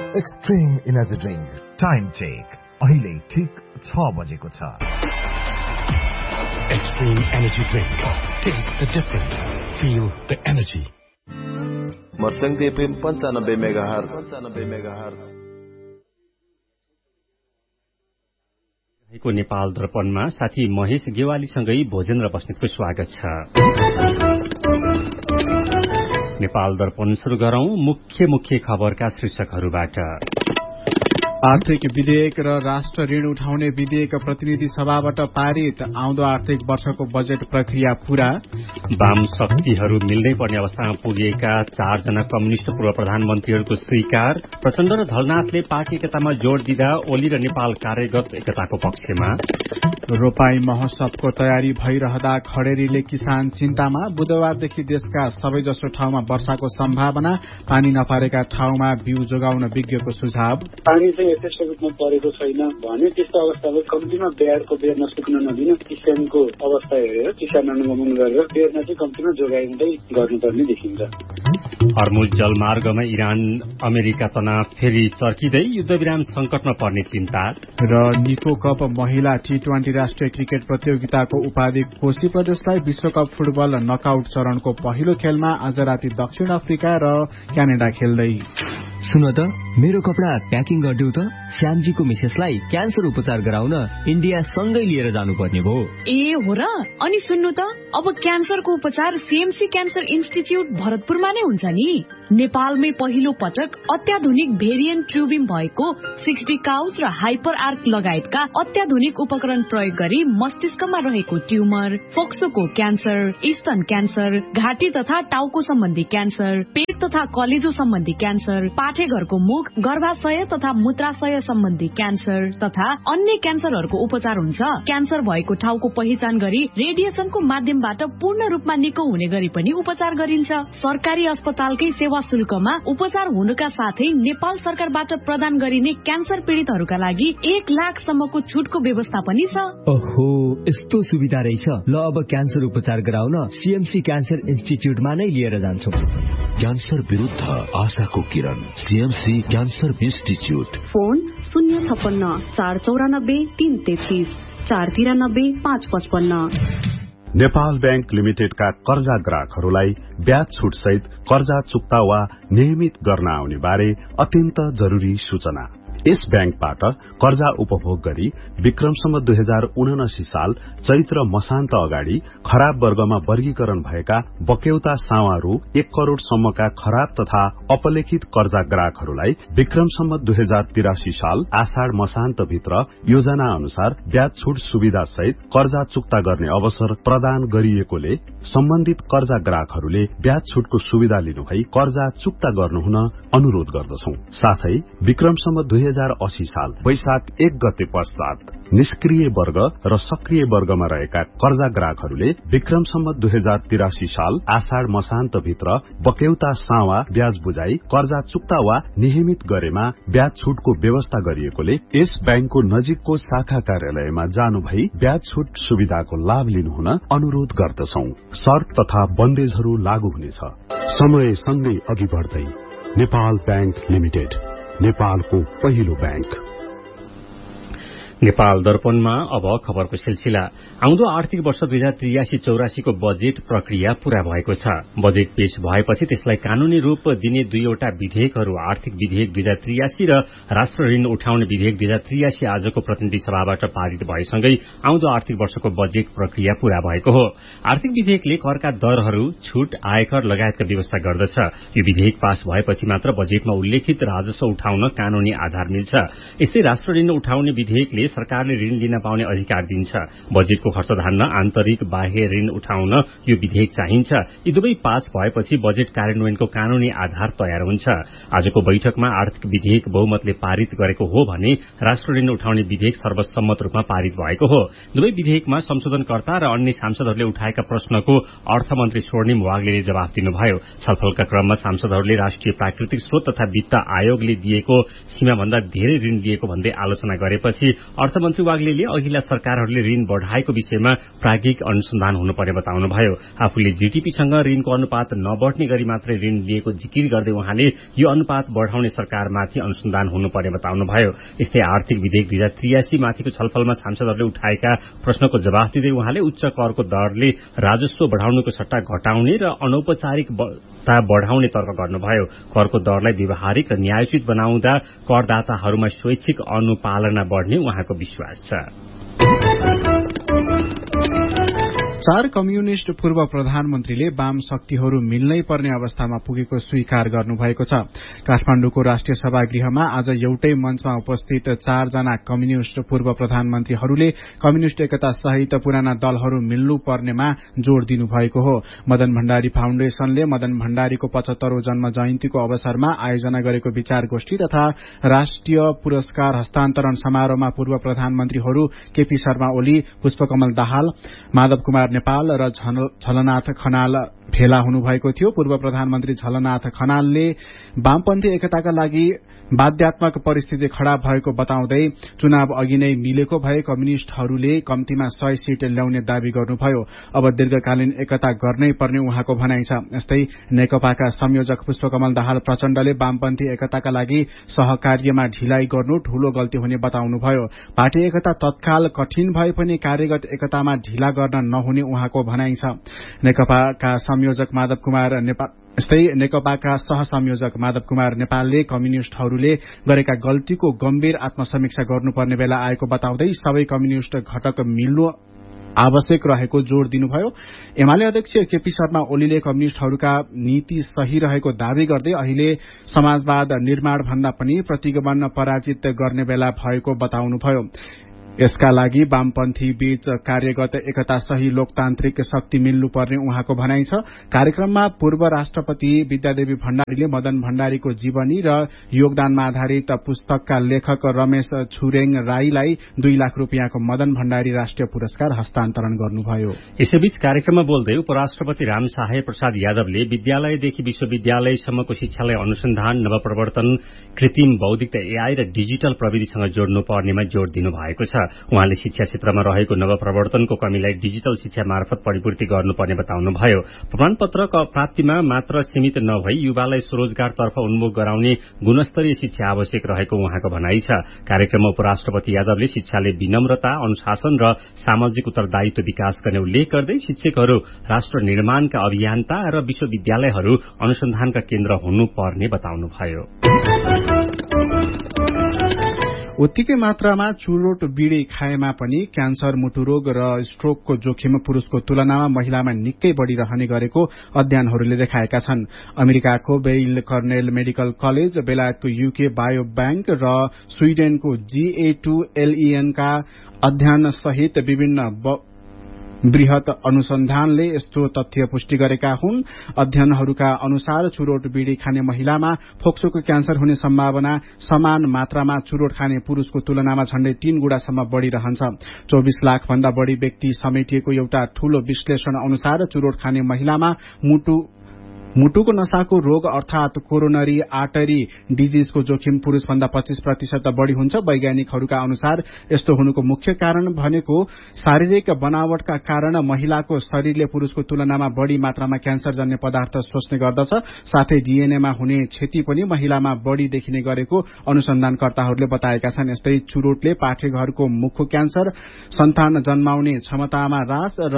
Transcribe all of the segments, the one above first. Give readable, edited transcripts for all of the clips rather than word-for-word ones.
Extreme energy drink. Time check अहिले ठीक 6 बजेको छ। Extreme energy drink, test the difference, feel the energy. मर्स्याङ FM 95 megahertz. Nepal दर्पणमा साथी महेश गेवालीसँगै भोजेन्द्र बस्नेतको स्वागत छ। नेपाल दर्पण सुरु गरौं मुख्य खबरका शीर्षकहरूबाट। आर्थिक विधेयक र राष्ट्र ऋण उठाउने विधेयक प्रतिनिधि सभाबाट पारित, आउँदो आर्थिक वर्षको बजेट प्रक्रिया पूरा। वाम शक्तिहरू मिल्दै पर्ने अवस्थामा पुगेका 4 जना कम्युनिष्ट पूर्व प्रधानमन्त्रीहरूको स्वीकार। प्रचण्ड र झलनाथले पार्टी एकतामा जोड़ दिँदा ओली र नेपाल कार्यगत एकताको पक्षमा। रोपाई महोत्सवको तयारी भइरहँदा खडेरीले किसान चिन्तामा, बुधबारदेखि देशका सबैजसो ठाउँमा वर्षाको सम्भावना, पानी नपरेका ठाउँमा बिउ जोगाउन विज्ञको सुझाव। पानी चाहिँ यथेष्ट रूपमा परेको छैन भने त्यस्तो अवस्थामा कम्तीमा बेयरको बेर्न सुक्न नदिन, किसानको अवस्था हेरेर किसान अनुगमन गरेर बेर्न चाहिँ कम्तीमा जोगाइँदै गर्नुपर्ने देखिन्छ। हर्मुज जलमार्गमा इरान अमेरिका तनाव फेरि चर्किँदै, युद्धविराम संकटमा पर्ने चिन्ता। र निको कप महिला T20 राष्ट्रिय क्रिकेट प्रतियोगिताको उपाधि कोशी प्रदेशलाई। विश्वकप फुटबल नकआउट चरणको पहिलो खेलमा आज राति दक्षिण अफ्रिका र क्यानाडा खेल्दै। सुन त, मेरो कपडा प्याकिङ गरिदेऊ त। श्यामजीको मिसेसलाई क्यान्सर उपचार गराउन इन्डिया सँगै लिएर जानुपर्ने भयो। ए हो र? अनि सुन्नु त, अब क्यान्सरको उपचार CMC क्यान्सर इन्स्टिच्युट भरतपुरमा नै हुन्छ नि। नेपालमै पहिलो पटक अत्याधुनिक भेरिएन्ट ट्युबिम भएको 60 काउस र हाइपर आर्क लगायतका अत्याधुनिक उपकरण प्रयोग गरी मस्तिष्कमा रहेको ट्युमर, फोक्सोको क्यान्सर, स्तन क्यान्सर, घाँटी तथा टाउको सम्बन्धी क्यान्सर, पेट तथा कलेजो सम्बन्धी क्यान्सर, पाठेघरको मुख, गर्भाशय तथा मूत्राशय सम्बन्धी क्यान्सर तथा अन्य क्यान्सरहरूको उपचार हुन्छ। क्यान्सर भएको ठाउँको पहिचान गरी रेडिएसनको माध्यमबाट पूर्ण रूपमा निको हुने गरी पनि उपचार गरिन्छ। सरकारी अस्पतालकै सेवा शुल्कमा उपचार हुनुका साथै नेपाल सरकारबाट प्रदान गरिने क्यान्सर पीड़ितहरूका लागि 1 लाखसम्मको छुटको व्यवस्था पनि छ। ओहो, यस्तो सुविधा रहेछ। ल, अब क्यान्सर उपचार गराउन CMC क्यान्सर इन्स्टिच्युटमा नै लिएर जान्छौं। क्यान्सर विरुद्ध आशाको किरण, CMC cancer institute. Phone 056 494 333 493 555। Nepal bank लिमिटेडका कर्जा ग्राहकहरूलाई ब्याज छुट सहित कर्जा चुक्ता वा नियमित गर्न आउने बारे अत्यन्त जरूरी सूचना। यस बैंकबाट कर्जा उपभोग गरी विक्रमसम्म 2079 साल चैत्र मसान्त अगाडि खराब वर्गमा वर्गीकरण भएका बक्यौता सावा रु 1 करोड़ सम्मका खराब तथा अपलेखित कर्जा ग्राहकहरूलाई विक्रमसम्म 2083 साल आषाढ़ मसान्त भित्र योजना अनुसार ब्याज छुट सुविधा सहित कर्जा चुक्ता गर्ने अवसर प्रदान गरिएकोले सम्बन्धित कर्जा ग्राहकहरूले ब्याज छुटको सुविधा लिनुभई कर्जा चुक्ता गर्नुहुन अनुरोध गर्दछौं। साथै विक्रमसम्म 2080 साल वैशाख 1 गते पश्चात निष्क्रिय वर्ग र सक्रिय वर्गमा रहेका कर्जा ग्राहकहरूले विक्रमसम्म 2083 साल आषाढ़ मसान्त भित्र बक्यौता सावा ब्याज बुझाई कर्जा चुक्ता वा नियमित गरेमा ब्याज छुटको व्यवस्था गरिएकोले यस बैंकको नजिकको शाखा कार्यालयमा जानु भई ब्याज छुट सुविधाको लाभ लिनुहुन अनुरोध गर्दछौं। शर्त तथा बन्देजहरू लागू हुनेछ। समय सँगै अघि बढ्दै नेपाल बैंक लिमिटेड, नेपालको पहिलो बैंक। नेपाल दर्पणमा अब खबरको सिलसिला। आउँदो आर्थिक वर्ष 2083-84 को बजेट प्रक्रिया पूरा भएको छ। बजेट पेश भएपछि त्यसलाई कानूनी रूप दिने 2वटा विधेयकहरू, आर्थिक विधेयक 2083 र राष्ट्र ऋण उठाउने विधेयक 2083 आजको प्रतिनिधि सभाबाट पारित भएसँगै आउँदो आर्थिक वर्षको बजेट प्रक्रिया पूरा भएको हो। आर्थिक विधेयकले करका दरहरू, छूट, आयकर लगायतका व्यवस्था गर्दछ। यो विधेयक पास भएपछि मात्र बजेटमा उल्लेखित राजस्व उठाउन कानूनी आधार मिल्छ। यस्तै राष्ट्र ऋण उठाउने विधेयकले सरकारले ऋण लिन पाउने अधिकार दिन्छ। बजेटको खर्च धान्न आन्तरिक बाह्य ऋण उठाउन यो विधेयक चाहिन्छ। यी दुवै पास भएपछि बजेट कार्यान्वयनको कानूनी आधार तयार हुन्छ। आजको बैठकमा आर्थिक विधेयक बहुमतले पारित गरेको हो भने राष्ट्र ऋण उठाउने विधेयक सर्वसम्मत रूपमा पारित भएको हो। दुवै विधेयकमा संशोधनकर्ता र अन्य सांसदहरूले उठाएका प्रश्नको अर्थमन्त्री स्वर्णिम वाग्लेले जवाफ दिनुभयो। छलफलका क्रममा सांसदहरूले राष्ट्रिय प्राकृतिक स्रोत तथा वित्त आयोगले दिएको सीमाभन्दा धेरै ऋण दिएको भन्दै आलोचना गरेपछि अर्थमन्त्री वाग्लेले अघिल्ला सरकारहरूले ऋण बढ़ाएको विषयमा प्राज्ञिक अनुसन्धान हुनुपर्ने बताउनुभयो। आफूले जीडीपीसँग ऋणको अनुपात नबढ्ने गरी मात्रै ऋण लिएको जिकिर गर्दै उहाँले यो अनुपात बढ़ाउने सरकारमाथि अनुसन्धान हुनुपर्ने बताउनुभयो। यस्तै आर्थिक विधेयक 2083 माथिको छलफलमा सांसदहरूले उठाएका प्रश्नको जवाफ दिँदै उहाँले उच्च करको दरले राजस्व बढ़ाउनुको सट्टा घटाउने र अनौपचारिकता बढ़ाउने तर्क गर्नुभयो। करको दरलाई व्यवहारिक र न्यायोचित बनाउँदा करदाताहरूमा स्वैच्छिक अनुपालना बढ़ने उहाँको विश्वास छ। 4 कम्युनिष्ट पूर्व प्रधानमन्त्रीले वाम शक्तिहरू मिल्नै पर्ने अवस्थामा पुगेको स्वीकार गर्नुभएको छ। काठमाडौँको राष्ट्रिय सभागृहमा आज एउटै मञ्चमा उपस्थित 4 जना कम्युनिष्ट पूर्व प्रधानमन्त्रीहरूले कम्युनिष्ट एकता सहित पुराना दलहरू मिल्नु पर्नेमा जोड़ दिनुभएको हो। मदन भण्डारी फाउन्डेशनले मदन भण्डारीको 75औं जन्म जयन्तीको अवसरमा आयोजना गरेको विचार गोष्ठी तथा राष्ट्रिय पुरस्कार हस्तान्तरण समारोहमा पूर्व प्रधानमन्त्रीहरू केपी शर्मा ओली, पुष्पकमल दाहाल, माधव कुमार नेपाल र झलनाथ खनाल भेला हुनुभएको थियो। पूर्व प्रधानमन्त्री झलनाथ खनालले वामपन्थी एकताका लागि बाध्यात्मक परिस्थिति खड़ा भएको बताउँदै चुनाव अघि नै मिलेको भए कम्युनिष्टहरूले कम्तीमा 100 सीट ल्याउने दावी गर्नुभयो। अब दीर्घकालीन एकता गर्नै पर्ने उहाँको भनाइ छ। यस्तै नेकपाका संयोजक पुष्पकमल दाहाल प्रचण्डले वामपन्थी एकताका लागि सहकार्यमा ढिलाइ गर्नु ठूलो गल्ती हुने बताउनुभयो। पार्टी एकता तत्काल कठिन भए पनि कार्यगत एकतामा ढिला गर्न नहुने उहाँको भनाइ छ। नेकपाका सहसंयोजक माधव कुमार नेपालले कम्युनिष्टहरूले गरेका गल्तीको गम्भीर आत्मसमीक्षा गर्नुपर्ने बेला आएको बताउँदै सबै कम्युनिष्ट घटक मिल्नु आवश्यक रहेको जोड़ दिनुभयो। एमाले अध्यक्ष केपी शर्मा ओलीले कम्युनिष्टहरूका नीति सही रहेको दावी गर्दै अहिले समाजवाद निर्माण भन्दा पनि प्रतिगमन पराजित गर्ने बेला भएको बताउनुभयो। यसका लागि वामपन्थी बीच कार्यगत एकता सही लोकतान्त्रिक शक्ति मिल्नुपर्ने उहाँको भनाइ छ। कार्यक्रममा पूर्व राष्ट्रपति विद्यादेवी भण्डारीले मदन भण्डारीको जीवनी र योगदानमा आधारित पुस्तकका लेखक रमेश छुरेङ राईलाई 2 लाख रुपियाँको मदन भण्डारी राष्ट्रिय पुरस्कार हस्तान्तरण गर्नुभयो। यसैबीच कार्यक्रममा बोल्दै उपराष्ट्रपति रामसहाय प्रसाद यादवले विद्यालयदेखि विश्वविद्यालयसम्मको शिक्षालाई अनुसन्धान, नवप्रवर्तन, कृत्रिम बौद्धिकता एआई र डिजिटल प्रविधिसँग जोड्नु पर्नेमा जोड़ दिनु भएको छ। उहाँले शिक्षा क्षेत्रमा रहेको नवप्रवर्तनको कमीलाई डिजिटल शिक्षा मार्फत परिपूर्ति गर्नुपर्ने बताउनुभयो। प्रमाणपत्र प्राप्तिमा मात्र सीमित नभई युवालाई स्वरोजगारतर्फ उन्मुख गराउने गुणस्तरीय शिक्षा आवश्यक रहेको उहाँको भनाइ छ। कार्यक्रममा उपराष्ट्रपति यादवले शिक्षाले विनम्रता, अनुशासन र सामाजिक उत्तरदायित्व विकास गर्ने उल्लेख गर्दै शिक्षकहरू राष्ट्र निर्माणका अभियन्ता र विश्वविद्यालयहरू अनुसन्धानका केन्द्र हुनुपर्ने बताउनुभयो। उत्तिकै मात्रामा चुरोट बीड़ी खाएमा पनि क्यान्सर, मुटुरोग र स्ट्रोकको जोखिम पुरुषको तुलनामा महिलामा निकै बढ़ी रहने गरेको अध्ययनहरूले देखाएका छन्। अमेरिकाको बेइल कर्नेल मेडिकल कलेज, बेलायतको यूके बायो बैंक र स्वीडेनको GA2LEN का अध्ययन सहित विभिन्न वृहत अनुसन्धानले यस्तो तथ्य पुष्टि गरेका हुन्। अध्ययनहरूका अनुसार चुरोट बीड़ी खाने महिलामा फोक्सोको क्यान्सर हुने सम्भावना समान मात्रामा चुरोट खाने पुरूषको तुलनामा झण्डै 3 गुणासम्म बढ़ी रहन्छ। 24 लाख भन्दा बढ़ी व्यक्ति समेटिएको एउटा ठूलो विश्लेषण अनुसार चुरोट खाने महिलामा मुटुको नसाको रोग अर्थात कोरोनरी आर्टरी डिजिजको जोखिम पुरूषभन्दा 25% बढ़ी हुन्छ। वैज्ञानिकहरूका अनुसार यस्तो हुनुको मुख्य कारण भनेको शारीरिक बनावटका कारण महिलाको शरीरले पुरूषको तुलनामा बढ़ी मात्रामा क्यान्सर जन्य पदार्थ सोच्ने गर्दछ। साथै डीएनएमा हुने क्षति पनि महिलामा बढ़ी देखिने गरेको अनुसन्धानकर्ताहरूले बताएका छन्। यस्तै चुरोटले पाठेघरको मुखको क्यान्सर, सन्तान जन्माउने क्षमतामा ह्रास र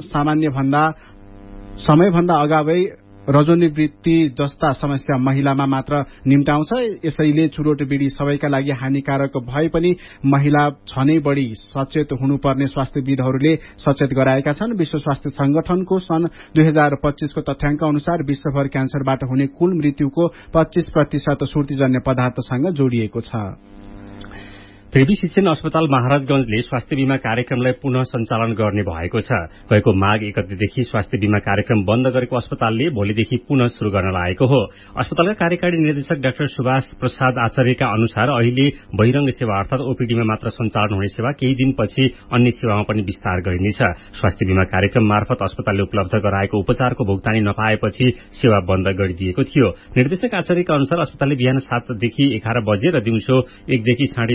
समयभन्दा अगावै रजोनिवृत्ति जस्ता समस्या महिलामा मात्र निम्ताउँछ। यसैले चुरोट बीड़ी सबैका लागि हानिकारक भए पनि महिला झनै बढ़ी सचेत हुनुपर्ने स्वास्थ्यविदहरूले सचेत गराएका छन्। विश्व स्वास्थ्य संगठनको सन् 2025 को तथ्याङ्क अनुसार विश्वभर क्यान्सरबाट हुने कुल मृत्युको 25% सुर्तीजन्य पदार्थसँग जोडिएको छ। त्रिवी शिक्षण अस्पताल महाराजगंजले स्वास्थ्य बीमा कार्यक्रमलाई पुनः सञ्चालन गर्ने भएको छ। गएको माघ 1 गतेदेखि स्वास्थ्य बीमा कार्यक्रम बन्द गरेको अस्पतालले भोलिदेखि पुनः शुरू गर्न लागेको हो। अस्पतालका कार्यकारी निर्देशक डाक्टर सुभाष प्रसाद आचार्यका अनुसार अहिले बहिरंग सेवा अर्थात ओपीडीमा मात्र सञ्चालन हुने सेवा केही दिनपछि अन्य सेवामा पनि विस्तार गरिनेछ। स्वास्थ्य बीमा कार्यक्रम मार्फत अस्पतालले उपलब्ध गराएको उपचारको भुक्तानी नपाएपछि सेवा बन्द गरिदिएको थियो। निर्देशक आचार्यका अनुसार अस्पतालले बिहान 7 देखि 11 बजे र दिउँसो 1 देखि 2:30 बजे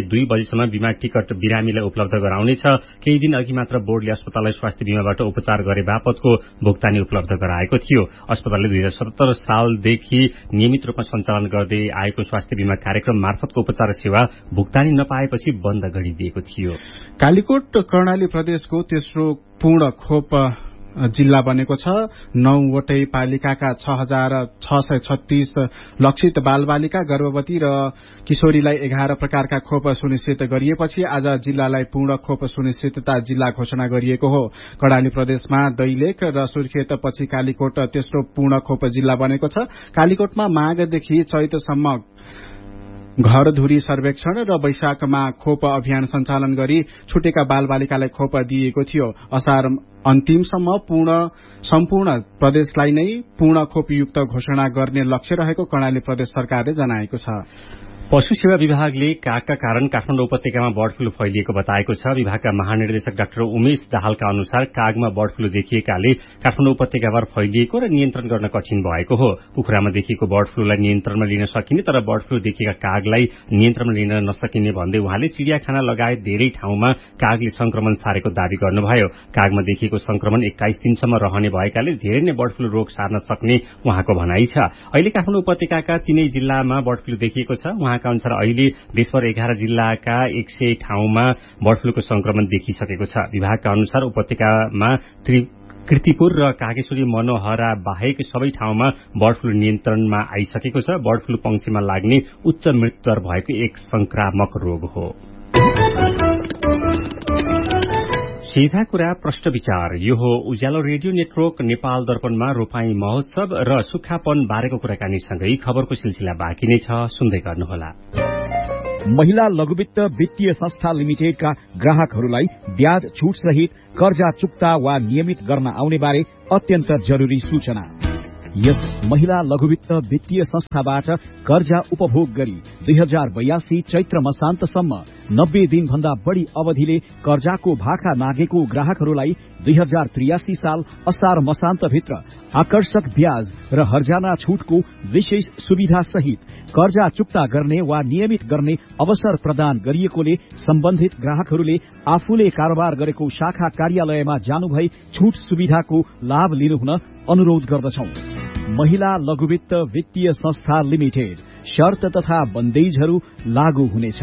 बजेसम्म बिमा टिकट बिरामीलाई उपलब्ध गराउनेछ। केही दिन अघि मात्र बोर्डले अस्पताललाई स्वास्थ्य बिमाबाट उपचार गरे बापतको भुक्तानी उपलब्ध गराएको थियो। अस्पतालले 2077 सालदेखि नियमित रूपमा सञ्चालन गर्दै आएको स्वास्थ्य बिमा कार्यक्रम मार्फतको उपचार सेवा भुक्तानी नपाएपछि बन्द गरिदिएको थियो। कालीकोट कर्णाली प्रदेशको तेस्रो पूर्ण खोप जिल्ला बनेको छ। 9वटै पालिकाका 6636 लक्षित बालबालिका, गर्भवती र किशोरीलाई 11 प्रकारका खोप सुनिश्चित गरिएपछि आज जिल्लालाई पूर्ण खोप सुनिश्चितता जिल्ला घोषणा गरिएको हो। कर्णाली प्रदेशमा दैलेख र सुर्खेत पछि कालीकोट तेस्रो पूर्ण खोप जिल्ला बनेको छ। कालीकोटमा माघदेखि चैतसम्म घरधुरी सर्वेक्षण र वैशाखमा खोप अभियान सञ्चालन गरी छुटेका बालबालिकालाई खोप दिएको थियो। असार अन्तिमसम्म सम्पूर्ण प्रदेशलाई नै पूर्ण खोपयुक्त घोषणा गर्ने लक्ष्य रहेको कर्णाली प्रदेश सरकारले जनाएको छ। पशु सेवा विभागले कागका कारण काठमाडौँ उपत्यकामा बर्ड फ्लू फैलिएको बताएको छ। विभागका महानिर्देशक डाक्टर उमेश दाहालका अनुसार कागमा बर्ड फ्लू देखिएकाले काठमाडौँ उपत्यकाभर फैलिएको र नियन्त्रण गर्न कठिन भएको हो। कुखुरामा देखिएको बर्ड फ्लूलाई नियन्त्रणमा लिन सकिने तर बर्ड फ्लू देखिएका कागलाई नियन्त्रणमा लिन नसकिने भन्दै उहाँले चिडियाखाना लगायत धेरै ठाउँमा कागले संक्रमण सारेको दावी गर्नुभयो। कागमा देखिएको संक्रमण 21 दिनसम्म रहने भएकाले धेरै नै बर्ड फ्लू रोग सार्न सक्ने उहाँको भनाइ छ। अहिले काठमाडौँ उपत्यकाका 3 जिल्लामा बर्ड फ्लू देखिएको छ। उहाँका अनुसार अहिले देशभर 11 जिल्लाका 100 ठाउँमा बर्ड फ्लूको संक्रमण देखिसकेको छ। विभागका अनुसार उपत्यकामा कृतिपुर र कागेश्वरी मनोहरा बाहेक सबै ठाउँमा बर्ड फ्लू नियन्त्रणमा आइसकेको छ। बर्ड फ्लू पंक्षीमा लाग्ने उच्च मृत्युदर भएको एक संक्रामक रोग हो। सीधा कुरा प्रश्न विचार। यो हो उज्यालो रेडियो नेटवर्क नेपाल दर्पणमा रोपाई महोत्सव र सुक्खापन बारेको कुराकानीसँगै खबरको सिलसिला बाँकी नै छ, सुन्दै गर्नुहोला। महिला लघुवित्त वित्तीय संस्था लिमिटेडका ग्राहकहरूलाई ब्याज छुट सहित कर्जा चुक्ता वा नियमित गर्न आउने बारे अत्यन्त जरुरी सूचना। यस महिला लघुवित्त वित्तीय संस्थाबाट कर्जा उपभोग गरी 2082 चैत्र मसान्तसम्म 90 दिनभन्दा बढ़ी अवधिले कर्जाको भाका नागेको ग्राहकहरूलाई 2083 साल असार मसान्तभित्र आकर्षक ब्याज र हर्जाना छुटको विशेष सुविधा सहित कर्जा चुक्ता गर्ने वा नियमित गर्ने अवसर प्रदान गरिएकोले सम्बन्धित ग्राहकहरूले आफूले कारोबार गरेको शाखा कार्यालयमा जानुभई छुट सुविधाको लाभ लिनुहुन अनुरोध गर्दछौं। महिला लघुवित्त वित्तीय संस्था लिमिटेड। शर्त तथा बन्देजहरू लागू हुनेछ।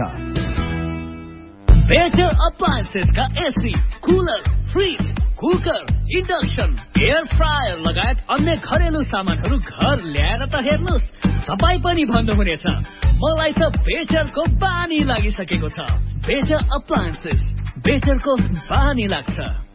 Better अप्लायन्सेसका AC, cooler, fridge, cooker, induction, air fryer लगायत अन्य घरेलु सामानहरू घर ल्याएर त हेर्नुहोस्, तपाईँ पनि भन्नुहुनेछ मलाई त बेटरको बानी लागिसकेको छ। बेटर अप्लायन्सेस, बेटरको बानी लाग्छ।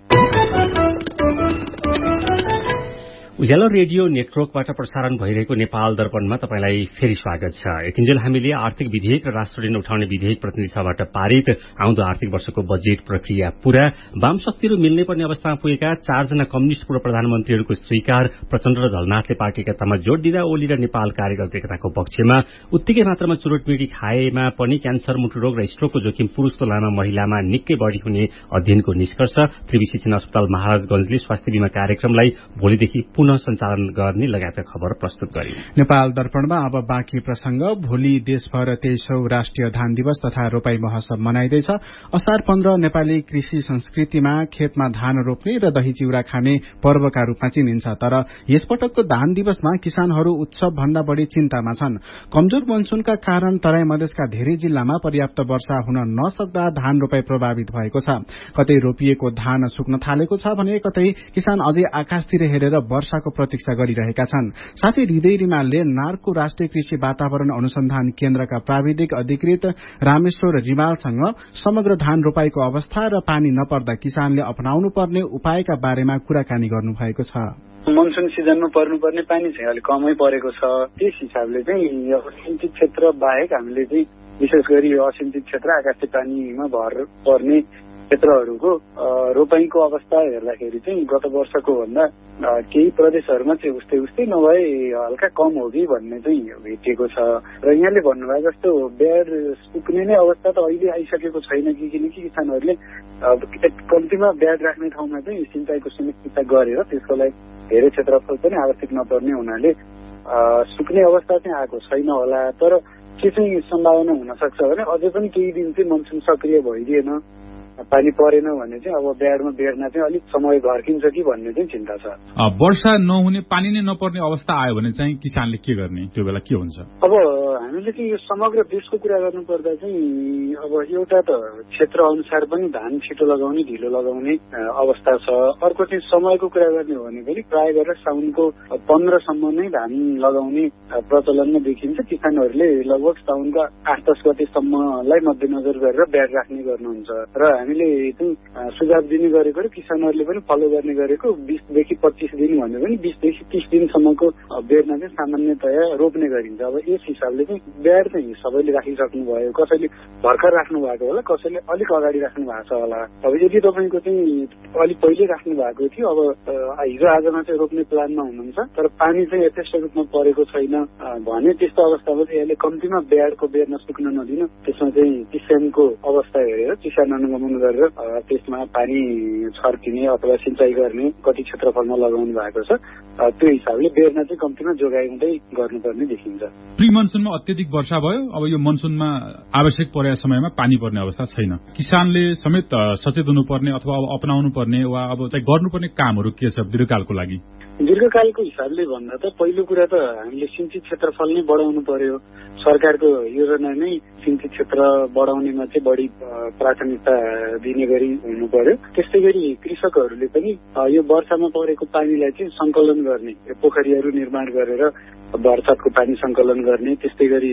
उज्यालो रेडियो नेटवर्कबाट प्रसारण भइरहेको नेपाल दर्पणमा तपाईलाई फेरि स्वागत छ। यतिन्जेल हामीले आर्थिक विधेयक र राष्ट्र ऋण उठाउने विधेयक प्रतिनिधि सभाबाट पारित आउँदो आर्थिक वर्षको बजेट प्रक्रिया पूरा, वाम शक्तिहरू मिल्नै पर्ने अवस्थामा पुगेका 4 जना कम्युनिष्ट पूर्व प्रधानमन्त्रीहरूको स्वीकार, प्रचण्ड र झलनाथले पार्टी एकतामा जोड़ दिँदा ओली र नेपाल कार्यकर्ता एकताको पक्षमा, उत्तिकै मात्रामा चुरोटमिडी खाएमा पनि क्यान्सर, मुटु रोग र स्ट्रोकको जोखिम पुरुष तुलनामा महिलामा निकै बढ़ी हुने अध्ययनको निष्कर्ष, त्रिवी शिक्षण अस्पताल महाराजगंजले स्वास्थ्य बीमा कार्यक्रमलाई भोलिदेखि सञ्चालन गर्ने लगायतका खबर प्रस्तुत गरे। नेपाल दर्पणमा अब बाँकी प्रसंग। भोलि देशभर 23औं राष्ट्रिय धान दिवस तथा रोपाई महोत्सव मनाइँदैछ। असार 15 नेपाली कृषि संस्कृतिमा खेतमा धान रोप्ने र दही चिउरा खाने पर्वका रूपमा चिनिन्छ। तर यसपटकको धान दिवसमा किसानहरू उत्सव भन्दा बढ़ी चिन्तामा छन्। कमजोर मनसूनका कारण तराई मधेसका धेरै जिल्लामा पर्याप्त वर्षा हुन नसक्दा धान रोपाई प्रभावित भएको छ। कतै रोपिएको धान सुक्न थालेको छ भने कतै किसान अझै आकाशतिर हेरेर वर्षाको प्रतीक्षा गरिरहेका छन्। साथै हृदय रिमालले नार्को राष्ट्रिय कृषि वातावरण अनुसन्धान केन्द्रका प्राविधिक अधिकृत रामेश्वर रिमालसँग समग्र धान रोपाईको अवस्था र पानी नपर्दा किसानले अपनाउनु पर्ने उपायका बारेमा कुराकानी गर्नुभएको छ। मनसुन सिजनमा पर्नुपर्ने पानी चाहिँ अलिक कमै परेको छ। त्यस हिसाबले चाहिँ सिंचित क्षेत्र बाहेक हामीले चाहिँ विशेष गरी यो असिंचित क्षेत्र आकाशे पानीमा भर पर्ने क्षेत्रहरूको रोपाईको अवस्था हेर्दाखेरि चाहिँ गत वर्षको भन्दा केही प्रदेशहरूमा चाहिँ उस्तै नभए हल्का कम हो कि भन्ने चाहिँ भेटिएको छ। र यहाँले भन्नुभयो जस्तो ब्याड सुक्ने नै अवस्था त अहिले आइसकेको छैन कि, किनकि किसानहरूले कम्तीमा ब्याड राख्ने ठाउँमा चाहिँ सिंचाइको सुनिश्चितता गरेर त्यसको लागि धेरै क्षेत्रफल पनि आवश्यक नपर्ने हुनाले सुक्ने अवस्था चाहिँ आएको छैन होला। तर के चाहिँ सम्भावना हुन सक्छ भने अझै पनि केही दिन चाहिँ मनसुन सक्रिय भइदिएन, पानी परेन भने चाहिँ अब ब्याडमा बेर्न चाहिँ अलिक समय घर्किन्छ कि भन्ने चाहिँ चिन्ता छ। वर्षा नहुने, पानी नै नपर्ने अवस्था आयो भने चाहिँ किसानले के गर्ने, त्यो बेला के हुन्छ? अब हामीले चाहिँ यो समग्र देशको कुरा गर्नुपर्दा चाहिँ अब एउटा त क्षेत्र अनुसार पनि धान छिटो लगाउने ढिलो लगाउने अवस्था छ। अर्को चाहिँ समयको कुरा गर्ने हो भने पनि प्राय गरेर साउनको 15 सम्म नै धान लगाउने प्रचलनमा देखिन्छ। किसानहरूले लगभग साउनको 8-10 गतेसम्मलाई मध्यनजर गरेर ब्याड राख्ने गर्नुहुन्छ र हामीले चाहिँ सुझाव दिने गरेको र किसानहरूले पनि फलो गर्ने गरेको 20 देखि 25 दिन भन्दा पनि 20 देखि 30 दिनसम्मको बेर्ना चाहिँ सामान्यतया रोप्ने गरिन्छ। अब यस हिसाबले चाहिँ ब्याड चाहिँ सबैले राखिसक्नु भयो, कसैले भर्खर राख्नु भएको होला, कसैले अलिक अगाडि राख्नु भएको छ होला। अब यदि तपाईँको चाहिँ अलिक पहिले राख्नु भएको थियो, अब हिजो आजमा चाहिँ रोप्ने प्लानमा हुनुहुन्छ तर पानी चाहिँ यथेष्ट रूपमा परेको छैन भने त्यस्तो अवस्थामा चाहिँ यसले कम्तीमा ब्याडको बेर्न सुक्न नदिन, त्यसमा चाहिँ किसानको अवस्था हेरेर किसान अनुगमन गरेर त्यसमा पानी छर्किने अथवा सिंचाइ गर्ने कति क्षेत्रफलमा लगाउनु भएको छ त्यो हिसाबले बेर्ना चाहिँ कम्तीमा जोगाउँदै गर्नुपर्ने देखिन्छ। प्री मनसुनमा अत्यधिक वर्षा भयो, अब यो मनसुनमा आवश्यक परेको समयमा पानी पर्ने अवस्था छैन। किसानले समेत सचेत हुनुपर्ने अथवा अब अपनाउनु पर्ने वा अब चाहिँ गर्नुपर्ने कामहरू के छ दीर्घकालको लागि? दीर्घकालको हिसाबले भन्दा त पहिलो कुरा त हामीले सिंचित क्षेत्रफल नै बढाउनु पर्यो। सरकारको योजना नै सिंचित क्षेत्र बढाउनेमा चाहिँ बढी प्राथमिकता दिने गरी हुनु पर्यो। त्यस्तै गरी कृषकहरूले पनि यो वर्षामा परेको पानीलाई चाहिँ संकलन गर्ने, पोखरीहरू निर्माण गरेर बर्सातको पानी संकलन गर्ने, त्यस्तै गरी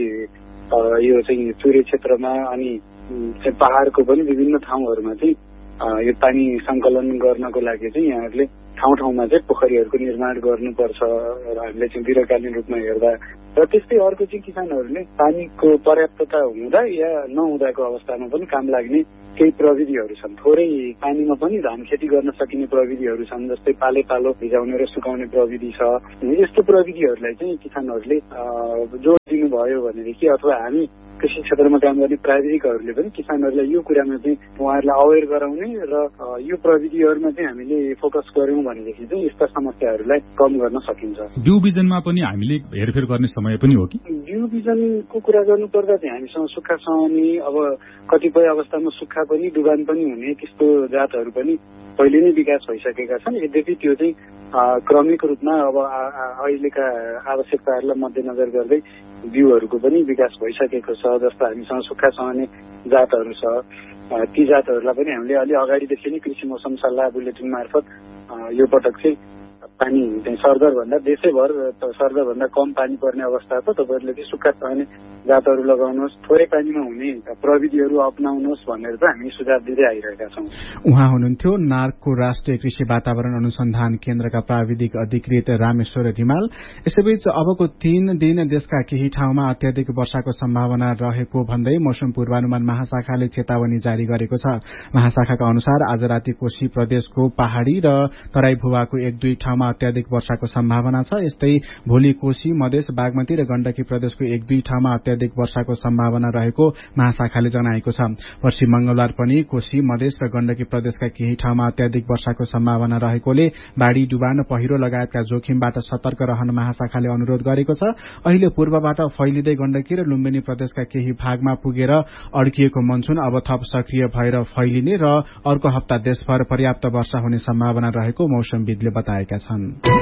यो चाहिँ चुरे क्षेत्रमा अनि पहाड़को पनि विभिन्न ठाउँहरूमा चाहिँ यो पानी संकलन गर्नको लागि चाहिँ यहाँहरूले ठाउँ ठाउँमा चाहिँ पोखरीहरूको निर्माण गर्नुपर्छ हामीले चाहिँ दीर्घकालीन रूपमा हेर्दा। र त्यस्तै अर्को चाहिँ किसानहरूले पानीको पर्याप्तता हुँदा या नहुँदाको अवस्थामा पनि काम लाग्ने केही प्रविधिहरू छन्। थोरै पानीमा पनि धान खेती गर्न सकिने प्रविधिहरू छन्, जस्तै पाले पालो भिजाउने र सुकाउने प्रविधि छ। यस्तो प्रविधिहरूलाई चाहिँ किसानहरूले जोड दिनुभयो भनेदेखि अथवा हामी कृषि क्षेत्रमा काम गर्ने प्राविधिकहरूले पनि किसानहरूलाई यो कुरामा चाहिँ उहाँहरूलाई अवेर गराउने र यो प्रविधिहरूमा चाहिँ हामीले फोकस गर्यौं भनेदेखि चाहिँ यस्ता समस्याहरूलाई कम गर्न सकिन्छ। बिउ बिजनमा पनि हामीले हेरफेर गर्ने समय पनि हो कि? बिउ बिजनको कुरा गर्नुपर्दा चाहिँ हामीसँग सुक्खा सहने, अब कतिपय अवस्थामा सुक्खा पनि डुबान पनि हुने त्यस्तो जातहरू पनि पहिले नै विकास भइसकेका छन्। यद्यपि त्यो चाहिँ क्रमिक रूपमा अब अहिलेका आवश्यकताहरूलाई मध्यनजर गर्दै बिउहरूको पनि विकास भइसकेको छ। जस्तो हामीसँग सुक्खा सहने जातहरू छ, ती जातहरूलाई पनि हामीले अलि अगाडिदेखि नै कृषि मौसम सल्लाह बुलेटिन मार्फत यो पटक चाहिँ पानी चाहिँ सरदरभन्दा देशैभर सरदरभन्दा कम पानी पर्ने अवस्था छ, तपाईँहरूले चाहिँ सुक्खा सहने जातहरू लगाउनुहोस्, थोरै पानीमा हुने प्रविधिहरू अपनाउनुहोस् भनेर चाहिँ हामी सुझाव दिँदै आइरहेका छौँ। उहाँ हुनुहुन्थ्यो नार्कको राष्ट्रिय कृषि वातावरण अनुसन्धान केन्द्रका प्राविधिक अधिकृत रामेश्वर रिमाल। यसैबीच अबको 3 दिन देशका केही ठाउँमा अत्याधिक वर्षाको सम्भावना रहेको भन्दै मौसम पूर्वानुमान महाशाखाले चेतावनी जारी गरेको छ। महाशाखाका अनुसार आज राति कोशी प्रदेशको पहाड़ी र तराई भूभागको 1-2 ठाउँमा अत्याधिक वर्षाको सम्भावना छ। यस्तै भोलि कोशी, मधेस, बागमती र गण्डकी प्रदेशको 1-2 ठाउँमा अत्याधिक वर्षाको सम्भावना रहेको महाशाखाले जनाएको छ। पश्चिम मंगलबार पनि कोशी, मधेस र गण्डकी प्रदेशका केही ठाउँमा अत्याधिक वर्षाको सम्भावना रहेकोले बाढ़ी, डुबान, पहिरो लगायतका जोखिमबाट सतर्क रहन महाशाखाले अनुरोध गरेको छ। अहिले पूर्वबाट फैलिँदै गण्डकी र लुम्बिनी प्रदेशका केही भागमा पुगेर अड्किएको मनसुन अब थप सक्रिय भएर फैलिने र अर्को हप्ता देशभर पर्याप्त वर्षा हुने सम्भावना रहेको मौसमविदले बताएका छन्।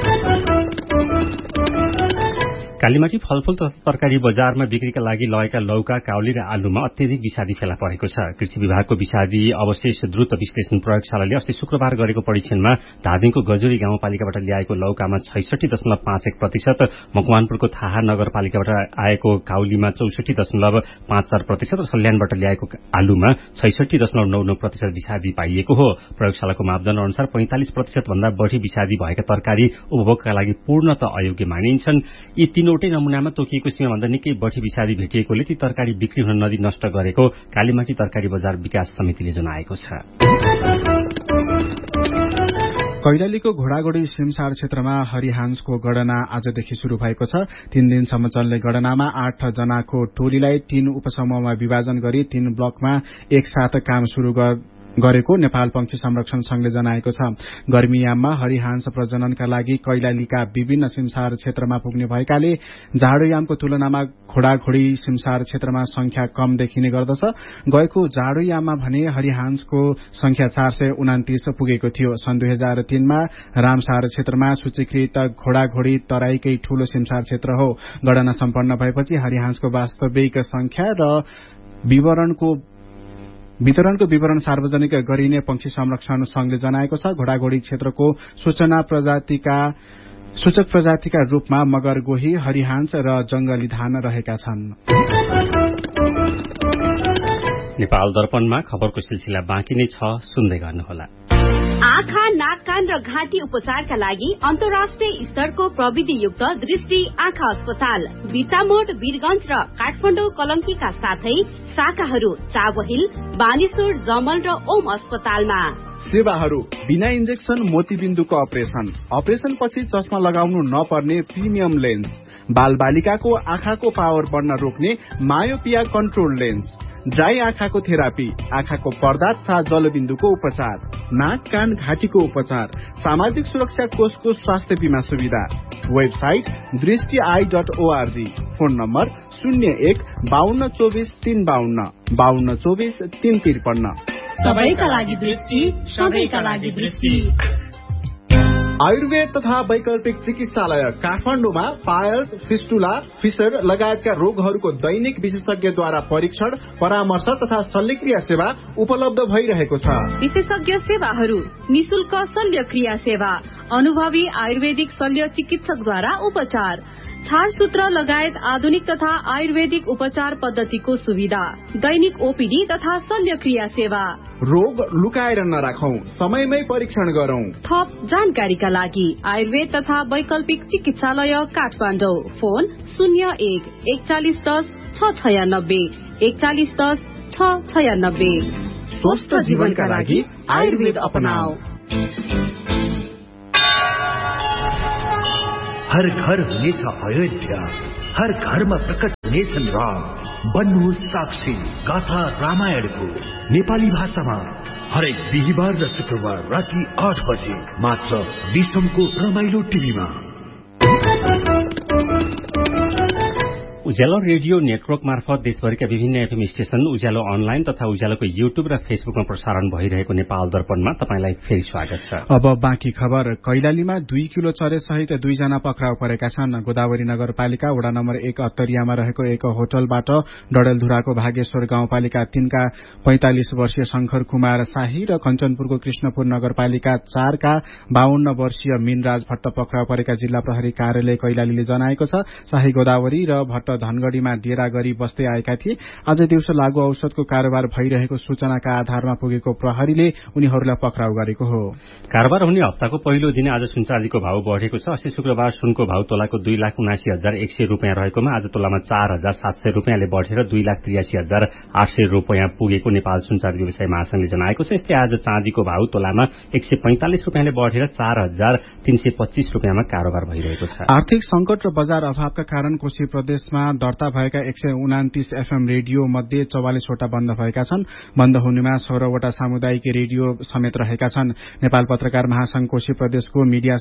कालीमाटी फलफूल तथा तरकारी बजारमा बिक्रीका लागि लगेका लौका, काउली र आलुमा अत्यधिक विषादी फेला परेको छ। कृषि विभागको विषादी अवशेष द्रुत विश्लेषण प्रयोगशालाले अस्ति शुक्रबार गरेको परीक्षणमा धादिङको गजुरी गाउँपालिकाबाट ल्याएको लौकामा 66.51%, मकवानपुरको थाहा नगरपालिकाबाट आएको काउलीमा 64.54% र सल्यानबाट ल्याएको आलुमा 66.99% विषादी पाइएको हो। प्रयोगशालाको मापदण्ड अनुसार 45% भन्दा बढ़ी विषादी भएका तरकारी उपभोगका लागि पूर्णतः अयोग्य मानिन्छन्। यी तीनवटै नमूनामा तोकिएको सीमाभन्दा निकै बढ़ी विषादी भेटिएकोले ती तरकारी बिक्री हुन नदी नष्ट गरेको कालीमाटी तरकारी बजार विकास समितिले जनाएको छ। कैलालीको घोडागोडी सिमसार क्षेत्रमा हरिहान्सको गणना आजदेखि शुरू भएको छ। 3 दिनसम्म चल्ने गणनामा 8 जनाको टोलीलाई 3 उपसमूहमा विभाजन गरी 3 ब्लकमा एकसाथ काम शुरू गरेको नेपाल पंक्षी संरक्षण संघले जनाएको छ। गर्मीयाममा हरिहांस प्रजननका लागि कैलालीका विभिन्न सिमसार क्षेत्रमा पुग्ने भएकाले जाडोयामको तुलनामा घोडाघोडी सिमसार क्षेत्रमा संख्या कम देखिने गर्दछ। गएको जाडोयाममा भने हरिहांसको संख्या 429 पुगेको थियो। सन् 2003 मा रामसार क्षेत्रमा सूचीकृत घोडाघोडी तराईकै ठूलो सिमसार क्षेत्र हो। गणना सम्पन्न भएपछि हरिहांसको वास्तविक संख्या र वितरणको विवरण सार्वजनिक गरिने पंक्षी संरक्षण संघले जनाएको छ। घोडाघोडी क्षेत्रको सूचक प्रजातिका रूपमा मगर, गोही, हरिहांस र जंगली धान रहेका छन्। नेपाल दर्पणमा खबरको सिलसिला बाँकी नै छ, सुन्दै गर्नुहोला। आँखा, नाक, कान र घाँटी उपचारका लागि अन्तर्राष्ट्रिय स्तरको प्रविधियुक्त दृष्टि आँखा अस्पताल बिटामोड, वीरगंज र काठमाडौँ कलंकीका साथै शाखाहरू चाबहिल, बानेश्वर, जमल र ओम अस्पतालमा। सेवाहरू बिना इन्जेक्सन मोतीबिन्दुको अपरेशन पछि चस्मा लगाउनु नपर्ने प्रिमियम लेन्स, बाल बालिकाको आँखाको पावर बढ्न रोक्ने मायोपिया कन्ट्रोल लेन्स, ड्राई आँखाको थेरापी, आँखाको पर्दा तथा जलबिन्दुको उपचार, नाक, कान, घाँटीको उपचार, सामाजिक सुरक्षा कोषको स्वास्थ्य बीमा सुविधा। Website दृष्टि.org, phone number 01-5224-352, 5224-353। सबैका लागि दृष्टि, सबैका लागि दृष्टि। आयुर्वेद तथा वैकल्पिक चिकित्सालय काठमाडौँमा पायल्स, फिस्टुला, फिसर लगायतका रोगहरूको दैनिक विशेषज्ञद्वारा परीक्षण, परामर्श तथा शल्यक्रिया सेवा उपलब्ध भइरहेको छ। विशेषज्ञ सेवाहरू: निशुल्क शल्यक्रिया सेवा, अनुभवी आयुर्वेदिक शल्य चिकित्सकद्वारा उपचार, छारसूत्र लगायत आधुनिक तथा आयुर्वेदिक उपचार पद्धतिको सुविधा, दैनिक ओपीडी तथा शल्यक्रिया सेवा। रोग लुकाएर नराखौं, समयमै परीक्षण गरौं। थप जानकारीका लागि आयुर्वेद तथा वैकल्पिक चिकित्सालय काठमाडौँ, फोन 01-4110-696, 4110-696। स्वस्थ जीवनका लागि आयुर्वेद अपनाऊ। हर घर हुनेछ अयोध्या, हर घरमा प्रकट हुनेछन् राम। बन्नुहोस् साक्षी गाथा रामायणको नेपाली भाषामा हरेक बिहिबार र शुक्रबार राति 8 बजे मात्र विश्वको रमाइलो टिभीमा। उज्यालो रेडियो नेटवर्क मार्फत देशभरिका विभिन्न एफएम स्टेशन, उज्यालो अनलाइन तथा उज्यालोको युट्युब र फेसबुकमा प्रसारण भइरहेको नेपाल दर्पणमा तपाईंलाई फेरि स्वागत छ। अब बाँकी खबर। कैलालीमा 2 किलो चरे सहित 2 जना पक्राउ परेका छन्। गोदावरी नगरपालिका वडा नम्बर 1 अत्तरियामा रहेको एक होटलबाट डडेलधुराको भागेश्वर गाउँपालिका 3 का 45 वर्षीय शंकर कुमार शाही र कञ्चनपुरको कृष्णपुर नगरपालिका 4 का 52 वर्षीय मीनराज भट्ट पक्राउ परेका जिल्ला प्रहरी कार्यालय कैलालीले जनाएको छ। शाही गोदावरी र भट्ट धनगढ़ीमा डेरा गरी बस्दै आएका थिए। आज दिउँसो लागू औषधको कारोबार भइरहेको सूचनाका आधारमा पुगेको प्रहरीले उनीहरूलाई पक्राउ गरेको हो। कारोबार हुने हप्ताको पहिलो दिन आज सुनचाँदीको भाव बढेको छ। अस्ति शुक्रबार सुनको भाव तोलाको 2,79,100 रूपियाँ रहेकोमा आज तोलामा 4,700 रूपियाँले बढेर 2,83,800 रूपियाँ पुगेको नेपाल सुनचाँदी व्यवसाय महासंघले जनाएको छ। यस्तै आज चाँदीको भाव तोलामा 145 रूपियाँले बढेर 4,325 रूपियाँमा कारोबार भइरहेको छ। आर्थिक संकट र बजार अभावका कारण कोशी प्रदेशमा दर्ता भएका 129 एफएम रेडियो मध्ये 44 वटा बन्द भएका छन्। बन्द हुनेमा 16 वटा सामुदायिक रेडियो समेत रहेका छन्। नेपाल पत्रकार महासंघ कोशी प्रदेशको मीडिया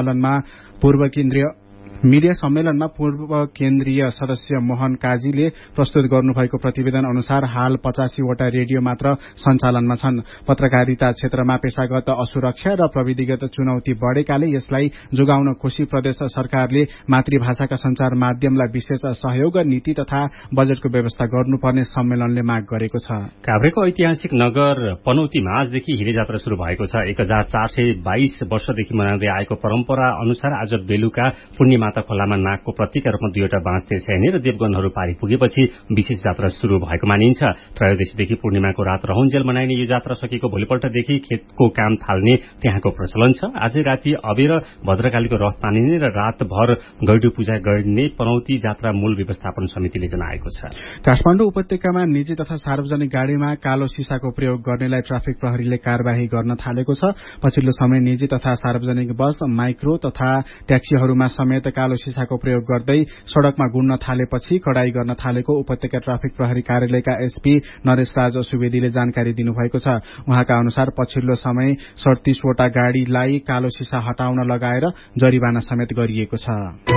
सम्मेलनमा पूर्व केन्द्रीय सदस्य मोहन काजीले प्रस्तुत गर्नुभएको प्रतिवेदन अनुसार हाल 85 वटा रेडियो मात्र सञ्चालनमा छन्। पत्रकारिता क्षेत्रमा पेशागत असुरक्षा र प्रविधिगत चुनौती बढ़ेकाले यसलाई जोगाउन कोशी प्रदेश सरकारले मातृभाषाका संचार माध्यमलाई विशेष सहयोग, नीति तथा बजेटको व्यवस्था गर्नुपर्ने सम्मेलनले माग गरेको छ। काभ्रेको ऐतिहासिक नगर पनौतीमा आजदेखि हिरे जात्रा शुरू भएको छ। 1422 वर्षदेखि मनाउँदै आएको परम्परा अनुसार आज बेलुका पूर्णिमा खोलामा नागको प्रतीकका रूपमा 2वटा बाँस तिर्छाइने र देवगनहरू पारी पुगेपछि विशेष जात्रा शुरू भएको मानिन्छ। त्रयोदशीदेखि पूर्णिमाको रात रहउन्जेल मनाइने यो जात्रा सकेको भोलिपल्टदेखि खेतको काम थाल्ने त्यहाँको प्रचलन छ। आजै राति अबेर भद्रकालीको रथ तानिने र रातभर गैडु पूजा गर्ने पनौती जात्रा मूल व्यवस्थापन समितिले जनाएको छ। काठमाडौँ उपत्यकामा निजी तथा सार्वजनिक गाड़ीमा कालो सिसाको प्रयोग गर्नेलाई ट्राफिक प्रहरीले कार्यवाही गर्न थालेको छ। पछिल्लो समय निजी तथा सार्वजनिक बस, माइक्रो तथा ट्याक्सीहरूमा समेत कालो सिसाको प्रयोग गर्दै सड़कमा गुड्न थालेपछि कडाई गर्न थालेको उपत्यका ट्राफिक प्रहरी कार्यालयका एसपी नरेश राज सुवेदीले जानकारी दिनुभएको छ। उहाँका अनुसार पछिल्लो समय 37 वटा गाड़ीलाई कालो सिसा हटाउन लगाएर जरिवाना समेत गरिएको छ।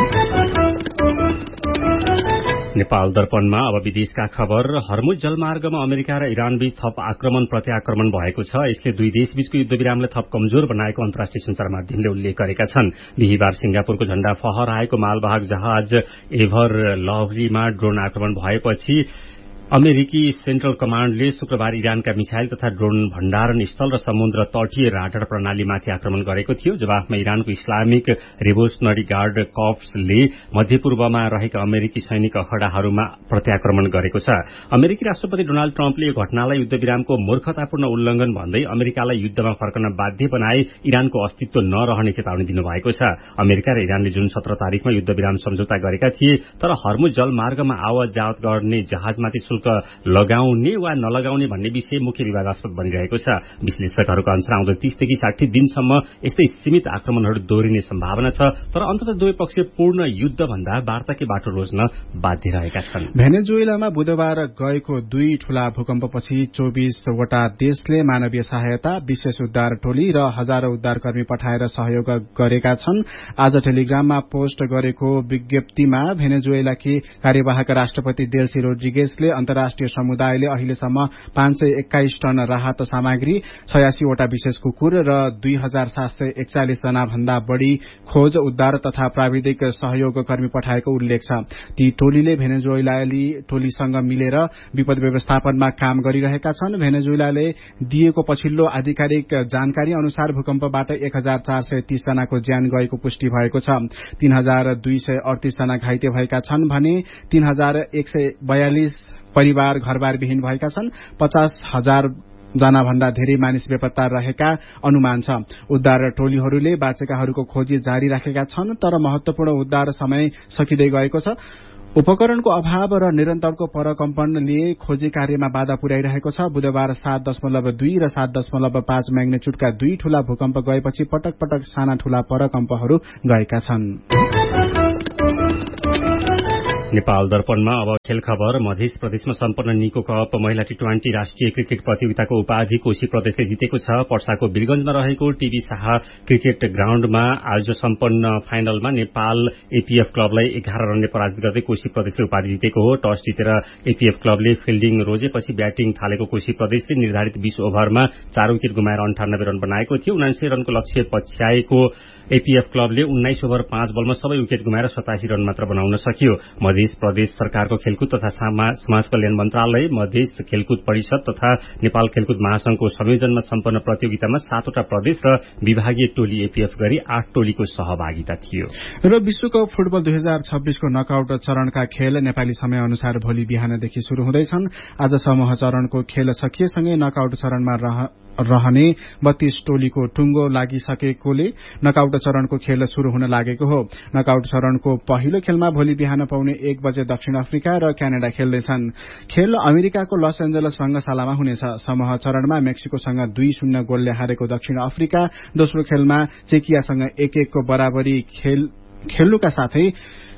नेपाल दर्पणमा अब विदेशका खबर। हर्मुज जलमार्गमा अमेरिका र इरान बीच थप आक्रमण प्रत्याक्रमण भएको छ। यसले दुई देशबीचको युद्धविरामलाई थप कमजोर बनाएको अन्तर्राष्ट्रिय संचार माध्यमले उल्लेख गरेका छन्। बिहिबार सिंगापुरको झण्डा फहराएको मालवाहक जहाज एभर लभलीमा ड्रोन आक्रमण भएपछि अमेरिकी सेन्ट्रल कमाण्डले शुक्रबार इरानका मिसाइल तथा ड्रोन भण्डारण स्थल र समुद्र तटीय राडार प्रणालीमाथि आक्रमण गरेको थियो। जवाफमा इरानको इस्लामिक रेभोल्युसनरी गार्ड कर्प्सले मध्यपूर्वमा रहेका अमेरिकी सैनिक अखडाहरूमा प्रत्याक्रमण गरेको छ। अमेरिकी राष्ट्रपति डोनाल्ड ट्रम्पले यो घटनालाई युद्धविरामको मूर्खतापूर्ण उल्लंघन भन्दै अमेरिकालाई युद्धमा फर्कन बाध्य बनाए इरानको अस्तित्व नरहने चेतावनी दिनुभएको छ। अमेरिका र इरानले जुन 17 तारिखमा युद्धविराम सम्झौता गरेका थिए, तर हर्मुज जलमार्गमा आवत जावत गर्ने जहाजमाथि शुल्क लगाउने वा नलगाउने भन्ने विषय मुख्य विवादास्पद बनिरहेको छ। विश्लेषकहरूको अनुसार आउँदो 30 देखि 60 दिनसम्म यस्तै सीमित आक्रमणहरू दोहोरिने सम्भावना छ, तर अन्ततः दुवै पक्ष पूर्ण युद्ध भन्दा वार्ताकै बाटो रोज्न बाध्य रहेका छन्। भेनेजुएलामा बुधबार गएको 2 ठूला भूकम्पपछि 24 वटा देशले मानवीय सहायता, विशेष उद्धार टोली र हजारौं उद्धारकर्मी पठाएर सहयोग गरेका छन्। आज टेलिग्राममा पोस्ट गरेको विज्ञप्तिमा भेनेजुएलाकी कार्यवाहक राष्ट्रपति डेल्सी रोड्रिगेजले अन्तर्राष्ट्रिय समुदायले अहिलेसम्म 521 टन राहत सामग्री, 86 वटा विशेष कुकुर र 2741 जना भन्दा बढ़ी खोज उद्धार तथा प्राविधिक सहयोग कर्मी पठाएको उल्लेख छ। ती टोलीले भेनेजुएलाली टोलीसँग मिलेर विपद व्यवस्थापनमा काम गरिरहेका छन्। भेनेजुएलाले दिएको पछिल्लो आधिकारिक जानकारी अनुसार भूकम्पबाट 1430 जनाको ज्यान गएको पुष्टि भएको छ। 3238 जना घाइते भएका छन् भने 3142 परिवार घरबार विहीन भएका छन्। 50,000 जना भन्दा धेरै मानिस बेपत्ता रहेका अनुमान छ। उद्धार टोलीहरूले बाँचेकाहरूको खोजी जारी राखेका छन्, तर महत्वपूर्ण उद्धार समय सकिँदै गएको छ। उपकरणको अभाव र निरन्तरको परकम्पनले खोजी कार्यमा बाधा पुर्याइरहेको छ। बुधबार 7.2 र 7.5 म्याग्निट्युडका 2 ठूला भूकम्प गएपछि पटक पटक साना ठूला परकम्पहरू गएका छन्। नेपाल दर्पणमा अब खेल खबर। मध्य प्रदेशमा सम्पन्न निको कप महिला टी20 राष्ट्रिय क्रिकेट प्रतियोगिताको उपाधि कोशी प्रदेशले जितेको छ। पर्साको वीरगंजमा रहेको टीबी शाह क्रिकेट ग्राउण्डमा आज सम्पन्न फाइनलमा नेपाल एपीएफ क्लबलाई 11 रनले पराजित गर्दै कोशी प्रदेशले उपाधि जितेको हो। टस जितेर एपीएफ क्लबले फिल्डिङ रोजेपछि ब्याटिङ थालेको कोशी प्रदेशले निर्धारित 20 ओभरमा 4 विकेट गुमाएर 98 रन बनाएको थियो। 79 रनको लक्ष्य पछ्याएको एपीएफ क्लबले 19 ओभर 5 बलमा सबै विकेट गुमाएर 87 रन मात्र बनाउन सक्यो। मध्य प्रदेश सरकारको खेलकुद तथा समाज कल्याण मन्त्रालय, मध्य खेलकुद परिषद तथा नेपाल खेलकुद महासंघको संयोजनमा सम्पन्न प्रतियोगितामा 7 वटा प्रदेश र विभागीय टोली एपीएफ गरी 8 टोलीको सहभागिता थियो। र विश्वकप फुटबल 2026 को नकआउट चरणका खेल नेपाली समय अनुसार भोलि बिहानदेखि शुरू हुँदैछन्। आज समूह चरणको खेल सकिएसँगै नकआउट चरणमा रहने 32 टोलीको टुङ्गो लागिसकेकोले नकआउट चरणको खेल शुरू हुन लागेको हो। नकआउट चरणको पहिलो खेलमा भोलि बिहान पाउने 1 बजे दक्षिण अफ्रिका र क्यानाडा खेल्दैछन्। खेल अमेरिकाको लस एन्जलस रंगशालामा हुनेछ। समूह चरणमा मेक्सिकोसँग 2-0 गोलले हारेको दक्षिण अफ्रिका दोस्रो खेलमा चेकियासँग 1-1 को बराबरी खेल्नुका साथै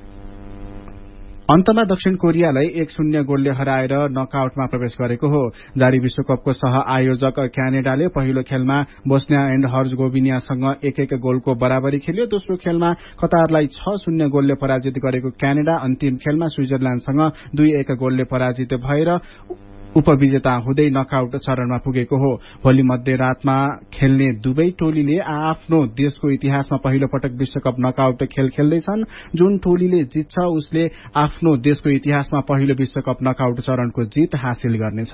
अन्तमा दक्षिण कोरियालाई 1-0 गोलले हराएर नकआउटमा प्रवेश गरेको हो। जारी विश्वकपको सह आयोजक क्यानाडाले पहिलो खेलमा बोस्निया एण्ड हर्जगोभिनियासँग 1-1 गोलको बराबरी खेल्यो। दोस्रो खेलमा कतारलाई 6-0 गोलले पराजित गरेको क्यानाडा अन्तिम खेलमा स्विजरल्याण्डसँग 2-1 गोलले पराजित भएर उपविजेता हुँदै नकआउट चरणमा पुगेको हो। भोलि मध्यरातमा खेल्ने दुवै टोलीले आफ्नो देशको इतिहासमा पहिलो पटक विश्वकप नकआउट खेल खेल्दैछन्। जुन टोलीले जित्छ उसले आफ्नो देशको इतिहासमा पहिलो विश्वकप नकआउट चरणको जित हासिल गर्नेछ।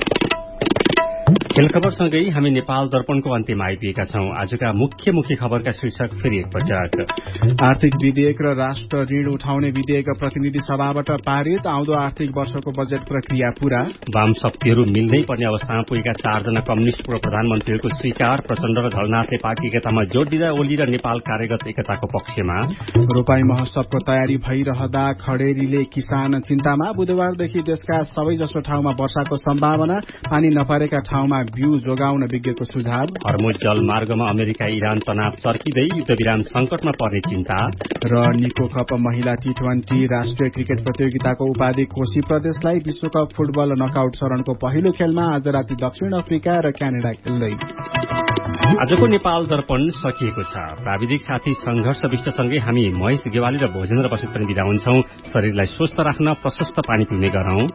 खेल खबरसँगै हामी नेपाल दर्पणको अन्त्यमा आइपुगेका छौं। आजका मुख्य खबरका शीर्षक फेरि एकपटक। आर्थिक विधेयक र राष्ट्र ऋण उठाउने विधेयक प्रतिनिधि सभाबाट पारित। आउँदो आर्थिक वर्षको बजेट प्रक्रिया पूरा। वाम शक्तिहरू मिल्नै पर्ने अवस्थामा पुगेका 4 जना कम्युनिष्ट पूर्व प्रधानमन्त्रीहरूको स्वीकार। प्रचण्ड र झलनाथले पार्टी एकतामा जोड़ दिँदा ओली र नेपाल कार्यगत एकताको पक्षमा। रोपाई महोत्सवको तयारी भइरहँदा खडेरीले किसान चिन्तामा। बुधबारदेखि देशका सबैजसो ठाउँमा वर्षाको सम्भावना। पानी नपरेका ठाउँमा बिउ जोगाउन विज्ञको सुझाव। हर्मुज जलमार्गमा अमेरिका इरान तनाव चर्किँदै युद्धविराम संकटमा पर्ने चिन्ता। र निको कप महिला T20 राष्ट्रिय क्रिकेट प्रतियोगिताको उपाधि कोशी प्रदेशलाई। विश्वकप फुटबल नकआउट चरणको पहिलो खेलमा आज राति दक्षिण अफ्रिका र क्यानाडा खेल्दै। आजको नेपाल दर्पण सकिएको छ। प्राविधिक साथी संघर्ष विष्टसँगै हामी महेश गेवाली र भोजेन्द्र बस्नेत पनि बिदा हुन्छौं। शरीरलाई स्वस्थ राख्न प्रशस्त पानी पिउने गरौं।